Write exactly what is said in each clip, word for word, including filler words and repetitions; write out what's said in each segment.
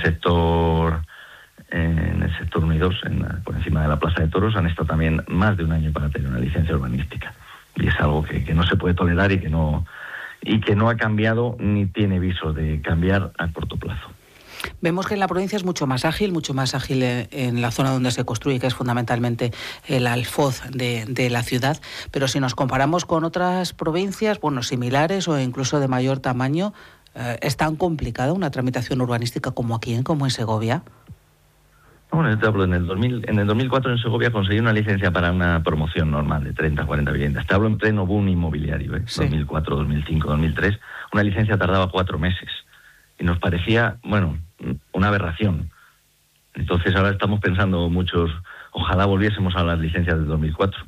sector en el sector Unidos, en la, por encima de la Plaza de Toros, han estado también más de un año para tener una licencia urbanística. Y es algo que, que no se puede tolerar y que no y que no ha cambiado ni tiene viso de cambiar a corto plazo. Vemos que en la provincia es mucho más ágil, mucho más ágil en la zona donde se construye, que es fundamentalmente el alfoz de, de la ciudad, pero si nos comparamos con otras provincias, bueno, similares o incluso de mayor tamaño, eh, ¿es tan complicada una tramitación urbanística como aquí, como en Segovia? Bueno, yo te hablo, en el dos mil, en el dos mil cuatro en Segovia conseguí una licencia para una promoción normal de treinta, cuarenta viviendas. Te hablo en pleno boom inmobiliario, ¿eh? Sí. dos mil cuatro, dos mil cinco, dos mil tres. Una licencia tardaba cuatro meses. Y nos parecía, bueno, una aberración. Entonces ahora estamos pensando muchos, ojalá volviésemos a las licencias del dos mil cuatro.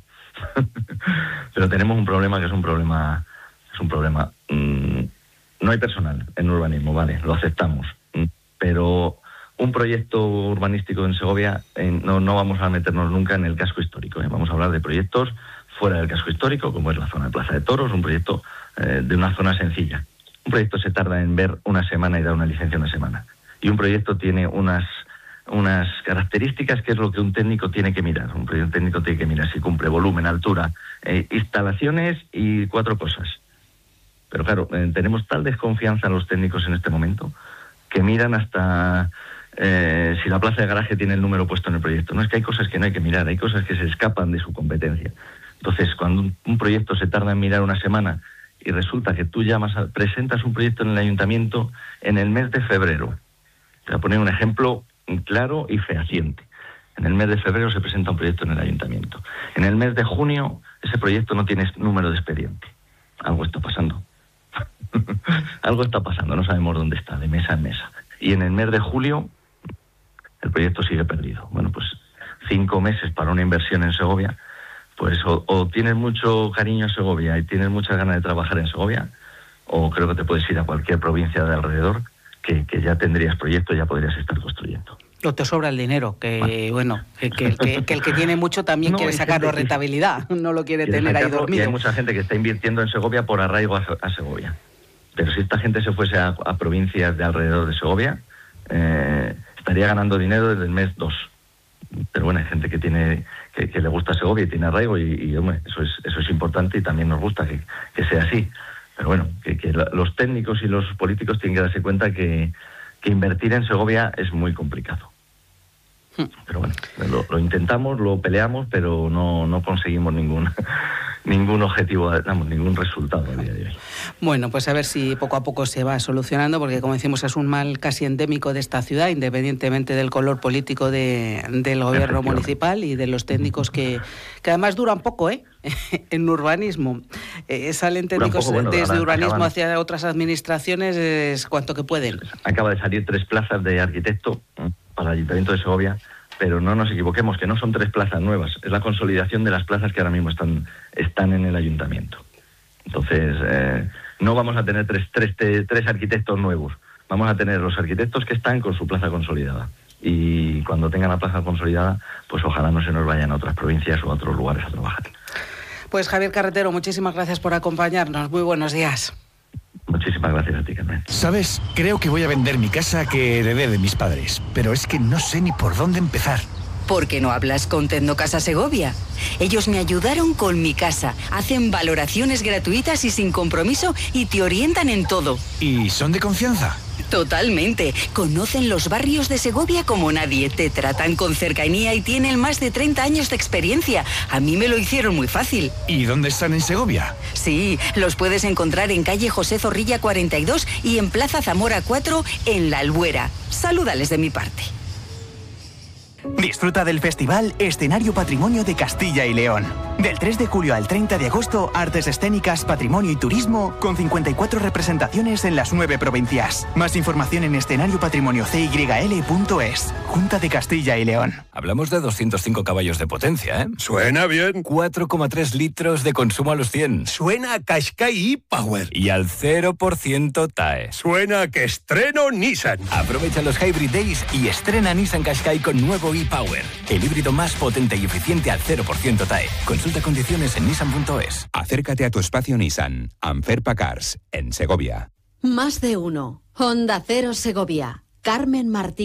Pero tenemos un problema que es un problema, es un problema. Mmm, no hay personal en urbanismo, vale, lo aceptamos. Pero un proyecto urbanístico en Segovia, eh, no, no vamos a meternos nunca en el casco histórico, ¿eh? Vamos a hablar de proyectos fuera del casco histórico, como es la zona de Plaza de Toros, un proyecto eh, de una zona sencilla. Un proyecto se tarda en ver una semana y dar una licencia una semana. Y un proyecto tiene unas, unas características que es lo que un técnico tiene que mirar. Un proyecto técnico tiene que mirar si cumple volumen, altura, eh, instalaciones y cuatro cosas. Pero claro, eh, tenemos tal desconfianza en los técnicos en este momento que miran hasta eh, si la plaza de garaje tiene el número puesto en el proyecto. No, es que hay cosas que no hay que mirar, hay cosas que se escapan de su competencia. Entonces, cuando un, un proyecto se tarda en mirar una semana y resulta que tú llamas, a, presentas un proyecto en el ayuntamiento en el mes de febrero. Te voy a poner un ejemplo claro y fehaciente. En el mes de febrero se presenta un proyecto en el ayuntamiento. En el mes de junio ese proyecto no tiene número de expediente. Algo está pasando. Algo está pasando, no sabemos dónde está, de mesa en mesa. Y en el mes de julio el proyecto sigue perdido. Bueno, pues cinco meses para una inversión en Segovia. Pues o, o tienes mucho cariño a Segovia y tienes muchas ganas de trabajar en Segovia, o creo que te puedes ir a cualquier provincia de alrededor que, que ya tendrías proyecto, ya podrías estar construyendo. O te sobra el dinero, que bueno, bueno que, que, que, que el que tiene mucho también no, quiere sacarlo rentabilidad, no lo quiere tener ahí dormido. Y hay mucha gente que está invirtiendo en Segovia por arraigo a, a Segovia. Pero si esta gente se fuese a, a provincias de alrededor de Segovia, eh, estaría ganando dinero desde el mes dos. Pero bueno, hay gente que tiene que, que le gusta Segovia y tiene arraigo y, y hombre, eso es eso es importante y también nos gusta que, que sea así. Pero bueno, que, que la, los técnicos y los políticos tienen que darse cuenta que, que invertir en Segovia es muy complicado. Pero bueno, lo, lo intentamos, lo peleamos, pero no, no conseguimos ningún ningún objetivo, vamos, ningún resultado a día de hoy. Bueno, pues a ver si poco a poco se va solucionando, porque como decimos es un mal casi endémico de esta ciudad, independientemente del color político de, del gobierno municipal y de los técnicos que, que además duran poco, ¿eh? En urbanismo. Eh, salen técnicos poco, bueno, desde urbanismo acaban, hacia otras administraciones, es cuanto que pueden. Acaba de salir tres plazas de arquitecto para el Ayuntamiento de Segovia, pero no nos equivoquemos, que no son tres plazas nuevas, es la consolidación de las plazas que ahora mismo están, están en el ayuntamiento. Entonces, eh, no vamos a tener tres, tres, tres arquitectos nuevos, vamos a tener los arquitectos que están con su plaza consolidada. Y cuando tengan la plaza consolidada, pues ojalá no se nos vayan a otras provincias o a otros lugares a trabajar. Pues Javier Carretero, muchísimas gracias por acompañarnos. Muy buenos días. Muchísimas gracias a ti, Carmen. ¿Sabes? Creo que voy a vender mi casa que heredé de mis padres, pero es que no sé ni por dónde empezar. ¿Por qué no hablas con Tecnocasa Segovia? Ellos me ayudaron con mi casa, hacen valoraciones gratuitas y sin compromiso y te orientan en todo. ¿Y son de confianza? Totalmente. Conocen los barrios de Segovia como nadie, te tratan con cercanía y tienen más de treinta años de experiencia. A mí me lo hicieron muy fácil. ¿Y dónde están en Segovia? Sí, los puedes encontrar en calle José Zorrilla cuarenta y dos y en Plaza Zamora cuatro en La Albuera. Salúdales de mi parte. Disfruta del festival Escenario Patrimonio de Castilla y León. Del tres de julio al treinta de agosto, artes escénicas, patrimonio y turismo, con cincuenta y cuatro representaciones en las nueve provincias. Más información en escenario patrimonio c y l punto es. Junta de Castilla y León. Hablamos de doscientos cinco caballos de potencia, ¿eh? Suena bien. cuatro coma tres litros de consumo a los cien. Suena a Qashqai e-Power. Y al cero por ciento T A E. Suena a que estreno Nissan. Aprovecha los Hybrid Days y estrena Nissan Qashqai con nuevo e-Power. El híbrido más potente y eficiente al cero por ciento T A E. Consulta condiciones en nissan punto es. Acércate a tu espacio Nissan. Anferpa Cars, en Segovia. Más de uno. Honda Cero Segovia. Carmen Martín.